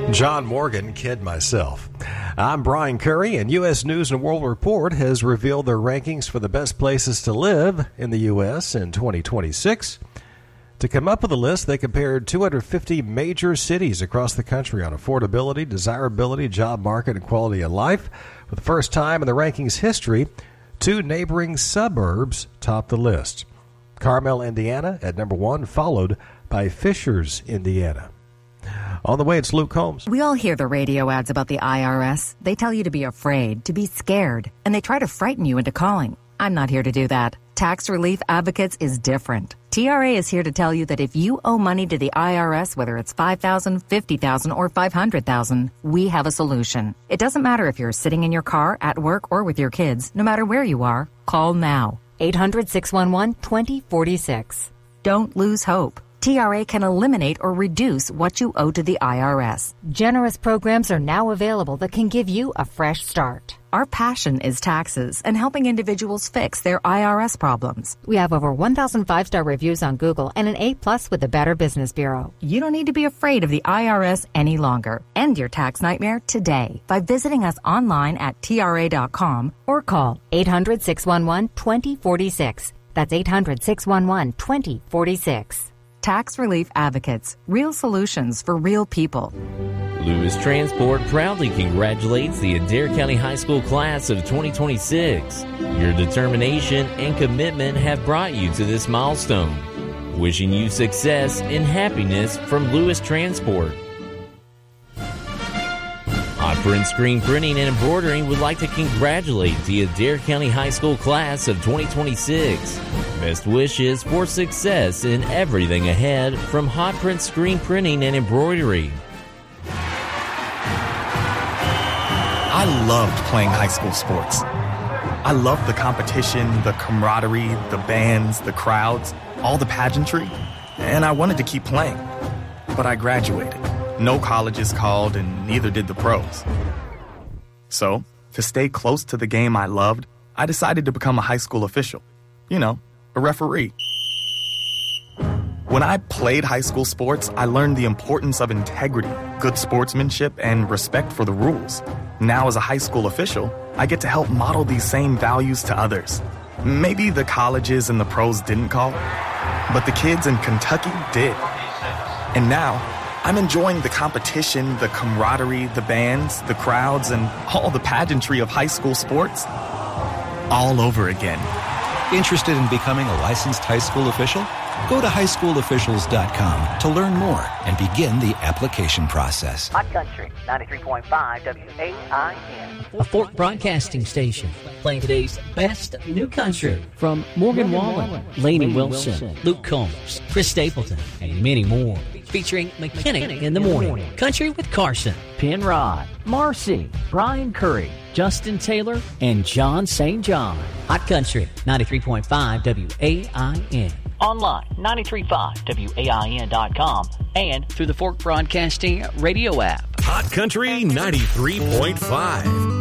John Morgan, kid myself. I'm Brian Curry, and U.S. News & World Report has revealed their rankings for the best places to live in the U.S. in 2026. To come up with a list, they compared 250 major cities across the country on affordability, desirability, job market, and quality of life. For the first time in the rankings history, 2 neighboring suburbs topped the list. Carmel, Indiana at number 1, followed by Fishers, Indiana. On the way, it's Luke Combs. We all hear the radio ads about the IRS. They tell you to be afraid, to be scared, and they try to frighten you into calling. I'm not here to do that. Tax Relief Advocates is different. TRA is here to tell you that if you owe money to the IRS, whether it's $5,000, $50,000, or $500,000, we have a solution. It doesn't matter if you're sitting in your car, at work, or with your kids. No matter where you are, call now. 800-611-2046. Don't lose hope. TRA can eliminate or reduce what you owe to the IRS. Generous programs are now available that can give you a fresh start. Our passion is taxes and helping individuals fix their IRS problems. We have over 1,000 5-star reviews on Google and an A+ with the Better Business Bureau. You don't need to be afraid of the IRS any longer. End your tax nightmare today by visiting us online at TRA.com or call 800-611-2046. That's 800-611-2046. Tax Relief Advocates. Real solutions for real people. Lewis Transport proudly congratulates the Adair County High School class of 2026. Your determination and commitment have brought you to this milestone. Wishing you success and happiness from Lewis Transport. Hot Print Screen Printing and Embroidery would like to congratulate the Adair County High School class of 2026. Best wishes for success in everything ahead from Hot Print Screen Printing and Embroidery. I loved playing high school sports. I loved the competition, the camaraderie, the bands, the crowds, all the pageantry, and I wanted to keep playing. But I graduated. No colleges called, and neither did the pros. So, to stay close to the game I loved, I decided to become a high school official. You know, a referee. When I played high school sports, I learned the importance of integrity, good sportsmanship, and respect for the rules. Now, as a high school official, I get to help model these same values to others. Maybe the colleges and the pros didn't call, but the kids in Kentucky did. And now, I'm enjoying the competition, the camaraderie, the bands, the crowds, and all the pageantry of high school sports all over again. Interested in becoming a licensed high school official? Go to highschoolofficials.com to learn more and begin the application process. Hot Country, 93.5 WAIN. A Fork Broadcasting Station, playing today's best new country from Morgan Wallen, Lainey Wilson, Luke Combs, Chris Stapleton, and many more. Featuring McKinney in the Morning, Country with Carson, Penrod, Marcy, Brian Curry, Justin Taylor, and John St. John. Hot Country, 93.5 WAIN. Online, 93.5wain.com, and through the Fork Broadcasting radio app. Hot Country 93.5.